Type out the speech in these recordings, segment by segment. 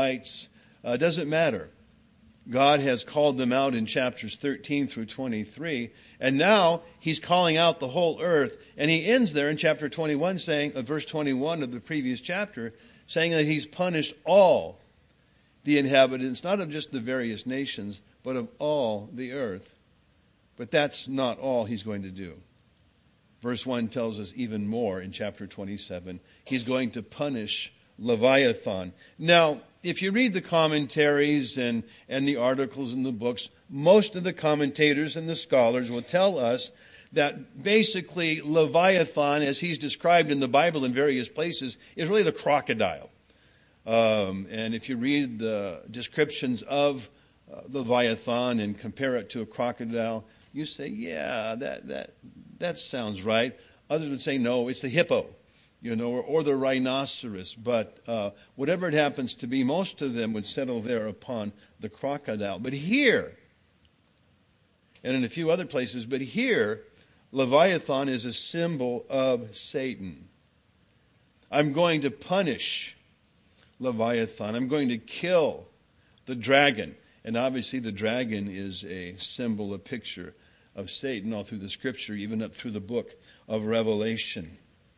writes, doesn't matter. God has called them out in chapters 13 through 23, and now he's calling out the whole earth. And he ends there in chapter 21 saying, verse 21 of the previous chapter, saying that he's punished all the inhabitants, not of just the various nations, but of all the earth. But that's not all he's going to do. Verse 1 tells us even more in chapter 27. He's going to punish Leviathan. Now, if you read the commentaries and the articles in the books, most of the commentators and the scholars will tell us that basically Leviathan, as he's described in the Bible in various places, is really the crocodile. And if you read the descriptions of Leviathan and compare it to a crocodile, you say, yeah, that sounds right. Others would say, no, it's the hippo, or the rhinoceros. But whatever it happens to be, most of them would settle there upon the crocodile. But here, and in a few other places, but here, Leviathan is a symbol of Satan. I'm going to punish Leviathan. I'm going to kill the dragon. And obviously the dragon is a symbol, a picture of Satan all through the Scripture, even up through the book of Revelation.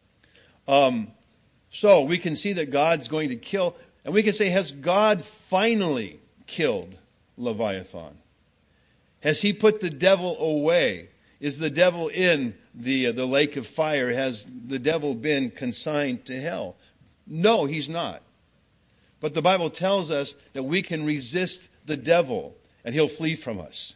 So we can see that God's going to kill, and we can say, has God finally killed Leviathan? Has he put the devil away? Is the devil in the lake of fire? Has the devil been consigned to hell? No, he's not. But the Bible tells us that we can resist the devil and he'll flee from us.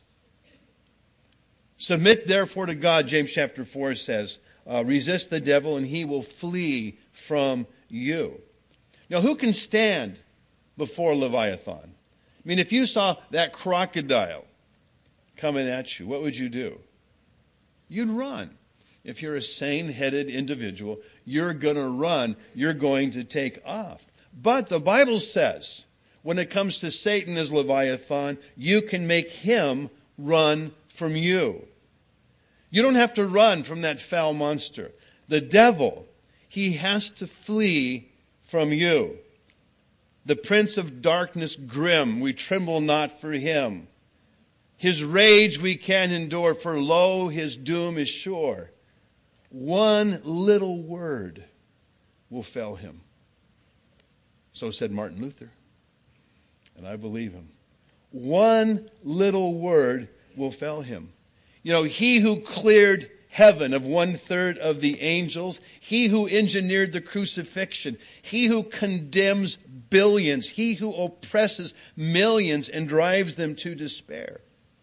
Submit therefore to God, James chapter 4 says, resist the devil and he will flee from you. Now, who can stand before Leviathan? I mean, if you saw that crocodile coming at you, what would you do? You'd run. If you're a sane-headed individual, you're going to run. You're going to take off. But the Bible says, when it comes to Satan as Leviathan, you can make him run from you. You don't have to run from that foul monster. The devil, he has to flee from you. The prince of darkness grim, we tremble not for him. His rage we can endure, for lo, his doom is sure. One little word will fell him. So said Martin Luther. And I believe him. One little word will fell him. He who cleared heaven of 1/3 of the angels, he who engineered the crucifixion, he who condemns billions, he who oppresses millions and drives them to despair,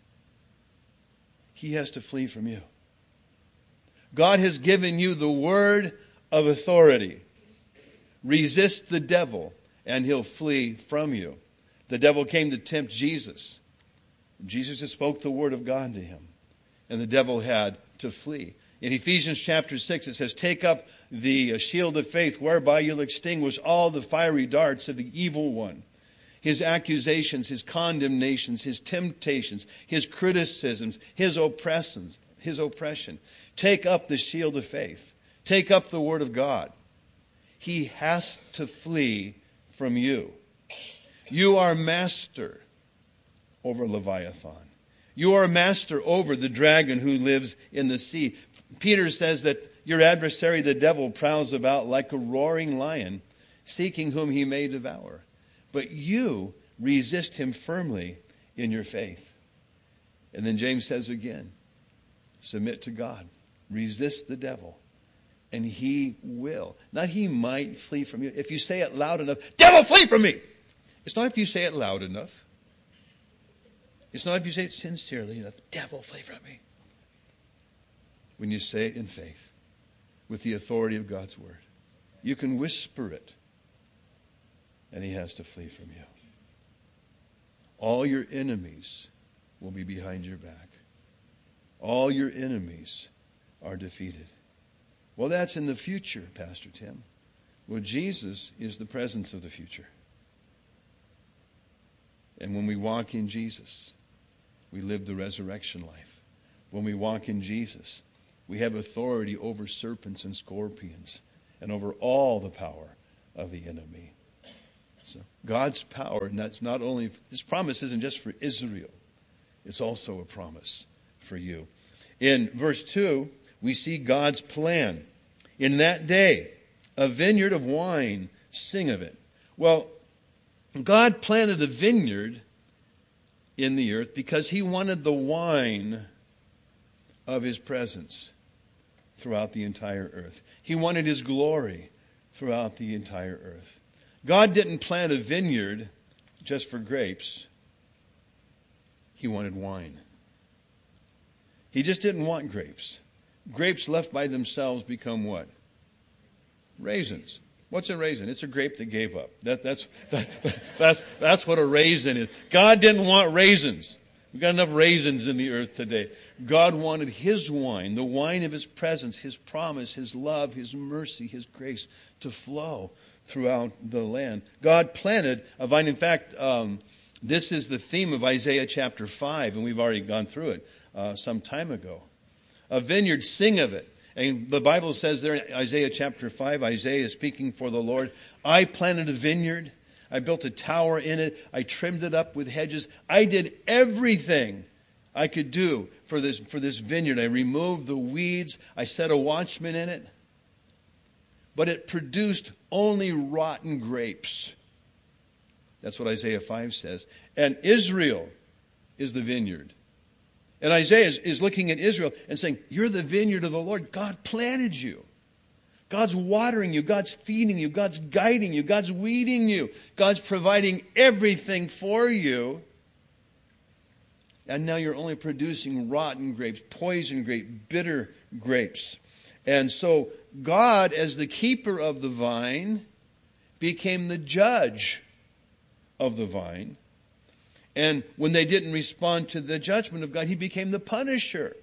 he has to flee from you. God has given you the word of authority. Resist the devil and he'll flee from you. The devil came to tempt Jesus. Jesus just spoke the word of God to him. And the devil had to flee. In Ephesians chapter 6 it says, take up the shield of faith whereby you'll extinguish all the fiery darts of the evil one. His accusations, his condemnations, his temptations, his criticisms, his oppression. Take up the shield of faith. Take up the word of God. He has to flee from you. You are master over Leviathan. You are master over the dragon who lives in the sea. Peter says that your adversary, the devil, prowls about like a roaring lion, seeking whom he may devour. But you resist him firmly in your faith. And then James says again, submit to God. Resist the devil. And he will. Not he might flee from you. If you say it loud enough, devil, flee from me. It's not if you say it loud enough. It's not if you say it sincerely enough, devil, flee from me. When you say it in faith, with the authority of God's word, you can whisper it, and he has to flee from you. All your enemies will be behind your back. All your enemies are defeated. Well, that's in the future, Pastor Tim. Well, Jesus is the presence of the future. And when we walk in Jesus, we live the resurrection life. When we walk in Jesus, we have authority over serpents and scorpions and over all the power of the enemy. So God's power, and that's not only, this promise isn't just for Israel. It's also a promise for you. In verse 2, we see God's plan. In that day, a vineyard of wine, sing of it. Well, God planted a vineyard in the earth because he wanted the wine of his presence throughout the entire earth. He wanted his glory throughout the entire earth. God didn't plant a vineyard just for grapes. He wanted wine. He just didn't want grapes. Grapes left by themselves become what? Raisins. What's a raisin? It's a grape that gave up. That's what a raisin is. God didn't want raisins. We've got enough raisins in the earth today. God wanted his wine, the wine of his presence, his promise, his love, his mercy, his grace to flow throughout the land. God planted a vine. In fact, this is the theme of Isaiah chapter 5, and we've already gone through it some time ago. A vineyard, sing of it. And the Bible says there in Isaiah chapter 5, Isaiah is speaking for the Lord. I planted a vineyard. I built a tower in it. I trimmed it up with hedges. I did everything I could do for this vineyard. I removed the weeds. I set a watchman in it. But it produced only rotten grapes. That's what Isaiah 5 says. And Israel is the vineyard. And Isaiah is looking at Israel and saying, you're the vineyard of the Lord. God planted you. God's watering you. God's feeding you. God's guiding you. God's weeding you. God's providing everything for you. And now you're only producing rotten grapes, poison grapes, bitter grapes. And so God, as the keeper of the vine, became the judge of the vine. And when they didn't respond to the judgment of God, he became the punisher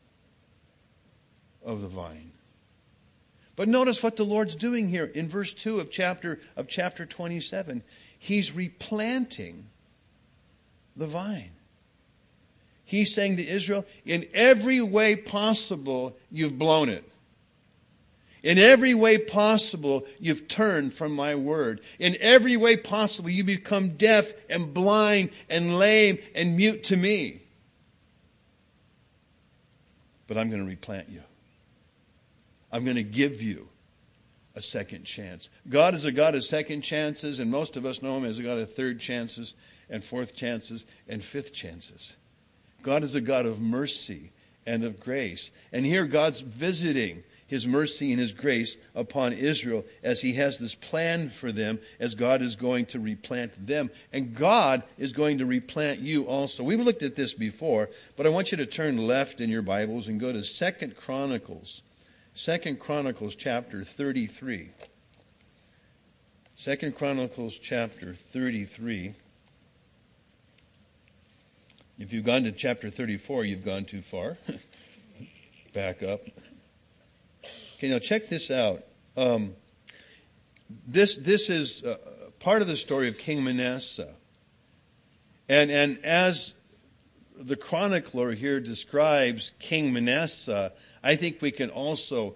of the vine. But notice what the Lord's doing here in verse 2 of chapter 27. He's replanting the vine. He's saying to Israel, in every way possible, you've blown it. In every way possible, you've turned from my word. In every way possible, you become deaf and blind and lame and mute to me. But I'm going to replant you. I'm going to give you a second chance. God is a God of second chances, and most of us know him as a God of third chances and fourth chances and fifth chances. God is a God of mercy and of grace. And here God's visiting his mercy and his grace upon Israel as he has this plan for them, as God is going to replant them. And God is going to replant you also. We've looked at this before, but I want you to turn left in your Bibles and go to 2 Chronicles. 2 Chronicles chapter 33. 2 Chronicles chapter 33. If you've gone to chapter 34, you've gone too far. Back up. Okay, now check this out. This is part of the story of King Manasseh. And as the chronicler here describes King Manasseh, I think we can also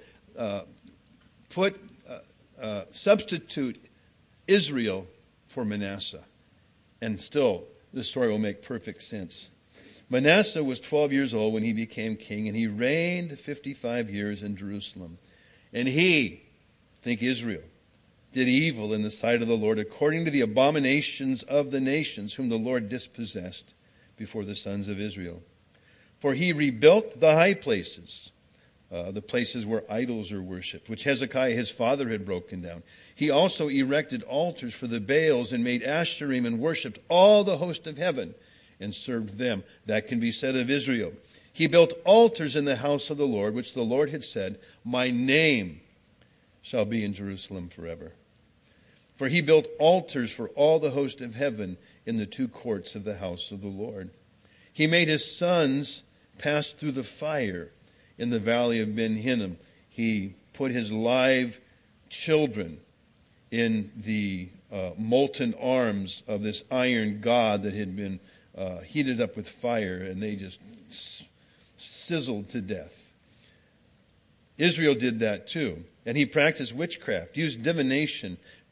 substitute Israel for Manasseh. And still, the story will make perfect sense. Manasseh was 12 years old when he became king, and he reigned 55 years in Jerusalem. And he, think Israel, did evil in the sight of the Lord according to the abominations of the nations whom the Lord dispossessed before the sons of Israel. For he rebuilt the high places, the places where idols are worshipped, which Hezekiah his father had broken down. He also erected altars for the Baals and made Asherim and worshipped all the host of heaven and served them. That can be said of Israel. He built altars in the house of the Lord, which the Lord had said, my name shall be in Jerusalem forever. For he built altars for all the host of heaven in the two courts of the house of the Lord. He made his sons pass through the fire in the valley of Ben Hinnom. He put his live children in the molten arms of this iron god that had been heated up with fire, and they just sizzled to death. Israel did that too. And he practiced witchcraft, used divination,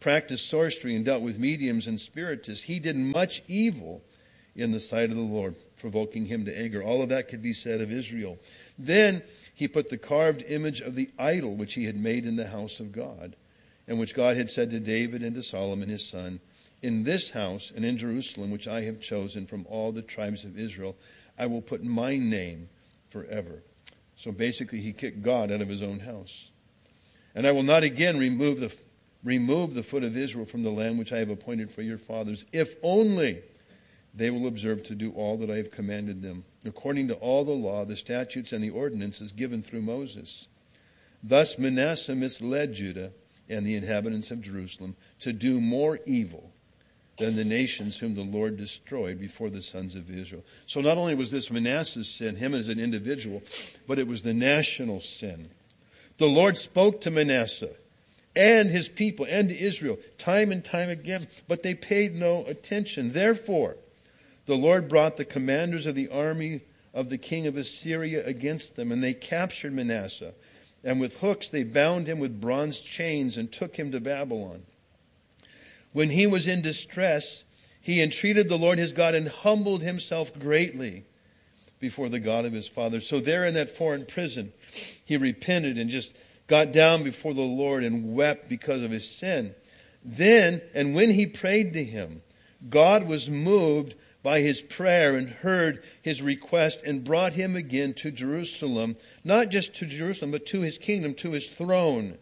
practiced sorcery and dealt with mediums and spiritists. He did much evil in the sight of the Lord, provoking him to anger. All of that could be said of Israel. Then he put the carved image of the idol which he had made in the house of God, and which God had said to David and to Solomon his son, in this house and in Jerusalem, which I have chosen from all the tribes of Israel, I will put my name forever. So basically he kicked God out of his own house. And I will not again remove the foot of Israel from the land which I have appointed for your fathers, if only they will observe to do all that I have commanded them, according to all the law, the statutes, and the ordinances given through Moses. Thus Manasseh misled Judah and the inhabitants of Jerusalem to do more evil than the nations whom the Lord destroyed before the sons of Israel. So not only was this Manasseh's sin, him as an individual, but it was the national sin. The Lord spoke to Manasseh and his people and to Israel time and time again, but they paid no attention. Therefore, the Lord brought the commanders of the army of the king of Assyria against them, and they captured Manasseh. And with hooks they bound him with bronze chains and took him to Babylon. When he was in distress, he entreated the Lord his God and humbled himself greatly before the God of his father. So there in that foreign prison, he repented and just got down before the Lord and wept because of his sin. Then, and when he prayed to him, God was moved by his prayer and heard his request and brought him again to Jerusalem, not just to Jerusalem, but to his kingdom, to his throne.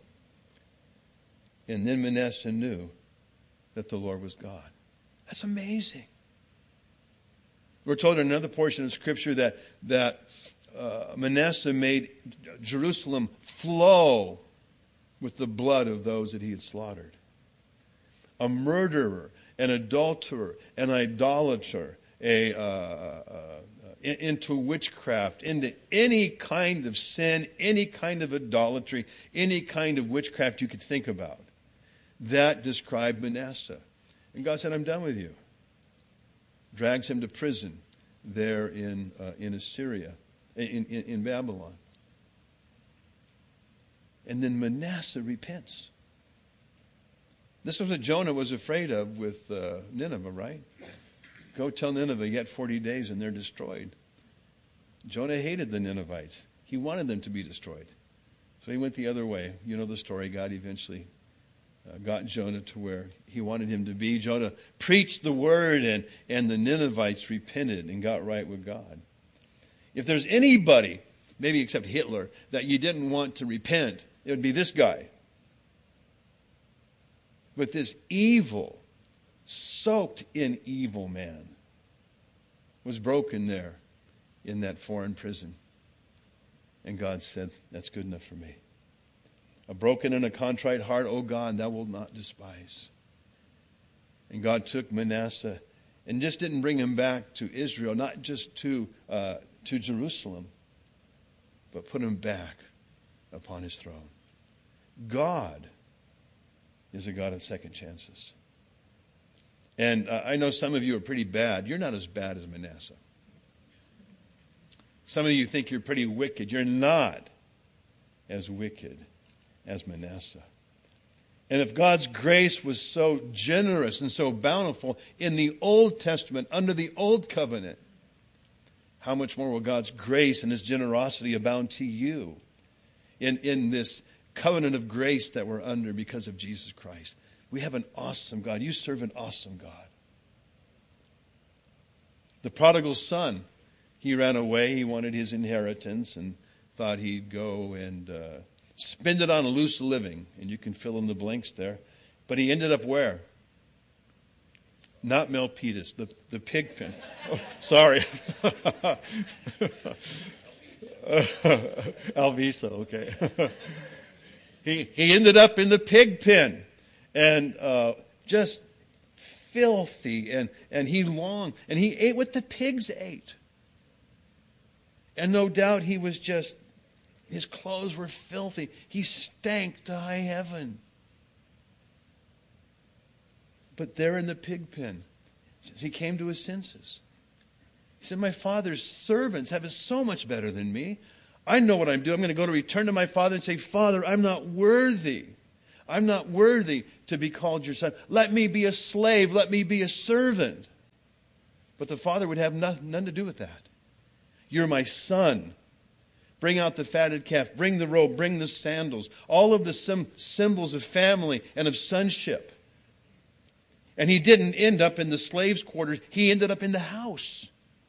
And then Manasseh knew that the Lord was God. That's amazing. We're told in another portion of Scripture that Manasseh made Jerusalem flow with the blood of those that he had slaughtered. A murderer, an adulterer, an idolater, into witchcraft, into any kind of sin, any kind of idolatry, any kind of witchcraft you could think about. That described Manasseh. And God said, I'm done with you. Drags him to prison there in Assyria, in Babylon. And then Manasseh repents. This was what Jonah was afraid of with Nineveh, right? Go tell Nineveh, yet 40 days and they're destroyed. Jonah hated the Ninevites. He wanted them to be destroyed. So he went the other way. You know the story. God eventually got Jonah to where he wanted him to be. Jonah preached the word and the Ninevites repented and got right with God. If there's anybody, maybe except Hitler, that you didn't want to repent, it would be this guy. But this evil, soaked in evil man was broken there in that foreign prison. And God said, that's good enough for me. A broken and a contrite heart, O God, thou wilt not despise. And God took Manasseh and just didn't bring him back to Israel, not just to Jerusalem, but put him back upon his throne. God is a God of second chances. And I know some of you are pretty bad. You're not as bad as Manasseh. Some of you think you're pretty wicked. You're not as wicked as Manasseh. And if God's grace was so generous and so bountiful in the Old Testament, under the Old Covenant, how much more will God's grace and his generosity abound to you in this covenant of grace that we're under because of Jesus Christ? We have an awesome God. You serve an awesome God. The prodigal son, he ran away. He wanted his inheritance and thought he'd go and spend it on a loose living. And you can fill in the blanks there. But he ended up where? Not Milpitas, the pig pen. Oh, sorry. Alvisa, okay. He ended up in the pig pen. And just filthy, and he longed, and he ate what the pigs ate. And no doubt he was just, his clothes were filthy. He stank to high heaven. But there in the pig pen, he came to his senses. He said, my father's servants have it so much better than me. I know what I'm doing. I'm going to go to return to my father and say, Father, I'm not worthy. I'm not worthy to be called your son. Let me be a slave. Let me be a servant. But the father would have none to do with that. You're my son. Bring out the fatted calf. Bring the robe. Bring the sandals. All of the symbols of family and of sonship. And he didn't end up in the slaves' quarters. He ended up in the house.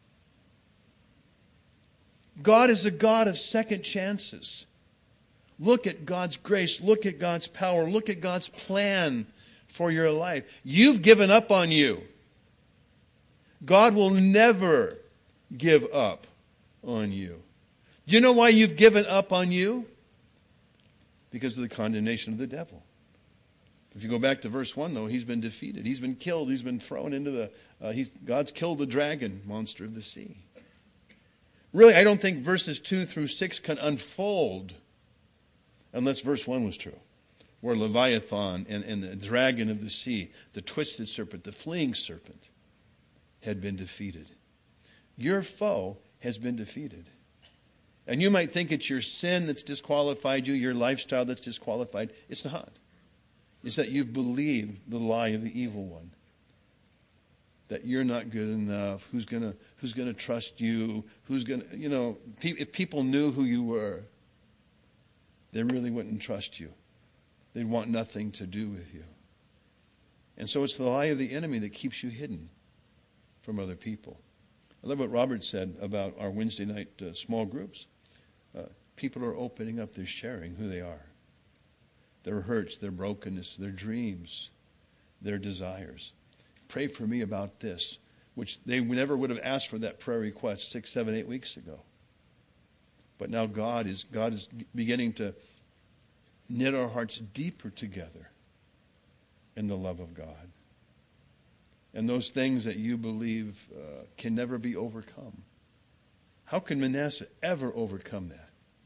God is a God of second chances. Look at God's grace. Look at God's power. Look at God's plan for your life. You've given up on you. God will never give up on you. Do you know why you've given up on you? Because of the condemnation of the devil. If you go back to verse 1, though, he's been defeated. He's been killed. He's been thrown into the... God's killed the dragon, monster of the sea. Really, I don't think verses 2 through 6 can unfold unless verse 1 was true. Where Leviathan and the dragon of the sea, the twisted serpent, the fleeing serpent, had been defeated. Your foe has been defeated. And you might think it's your sin that's disqualified you, your lifestyle that's disqualified. It's not. It's that you've believed the lie of the evil one. That you're not good enough. Who's gonna trust you? If people knew who you were, they really wouldn't trust you. They'd want nothing to do with you. And so it's the lie of the enemy that keeps you hidden from other people. I love what Robert said about our Wednesday night small groups. People are opening up. They're sharing who they are. Their hurts, their brokenness, their dreams, their desires. Pray for me about this, which they never would have asked for that prayer request 6, 7, 8 weeks ago. But now God is beginning to knit our hearts deeper together in the love of God. And those things that you believe can never be overcome. How can Manasseh ever overcome that?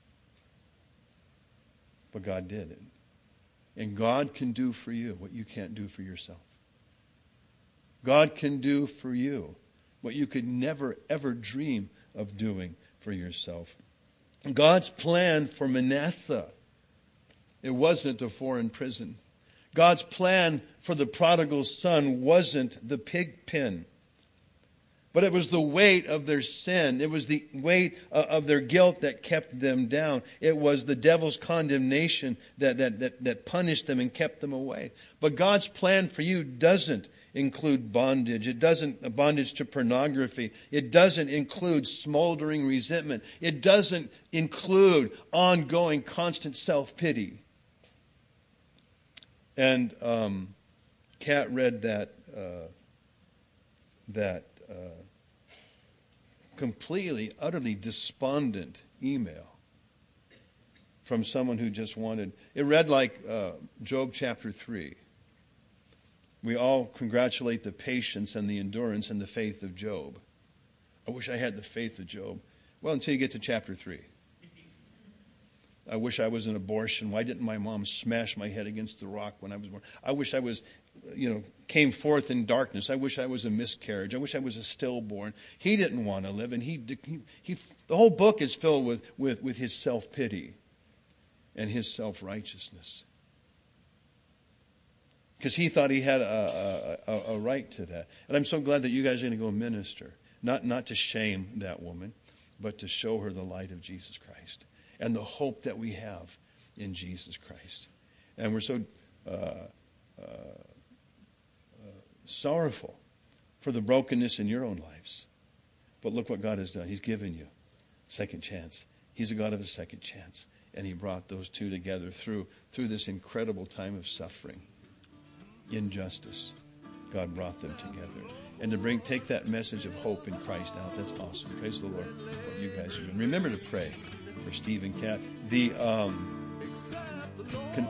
But God did it. And God can do for you what you can't do for yourself. God can do for you what you could never, ever dream of doing for yourself. God's plan for Manasseh, it wasn't a foreign prison. God's plan for the prodigal son wasn't the pig pen. But it was the weight of their sin. It was the weight of their guilt that kept them down. It was the devil's condemnation that punished them and kept them away. But God's plan for you doesn't include bondage. It doesn't bondage to pornography. It doesn't include smoldering resentment. It doesn't include ongoing constant self-pity. And Kat read that completely, utterly despondent email from someone who just wanted... It read like Job chapter 3. We all congratulate the patience and the endurance and the faith of Job. I wish I had the faith of Job. Well, until you get to chapter 3. I wish I was an abortion. Why didn't my mom smash my head against the rock when I was born? I wish I was, came forth in darkness. I wish I was a miscarriage. I wish I was a stillborn. He didn't want to live, and the whole book is filled with his self-pity and his self-righteousness. Because he thought he had a right to that. And I'm so glad that you guys are going to go minister. Not to shame that woman, but to show her the light of Jesus Christ. And the hope that we have in Jesus Christ. And we're so sorrowful for the brokenness in your own lives. But look what God has done. He's given you second chance. He's a God of a second chance. And he brought those two together through this incredible time of suffering, injustice. God brought them together. And to take that message of hope in Christ out, that's awesome. Praise the Lord for what you guys are doing. Remember to pray for Steve and Kat.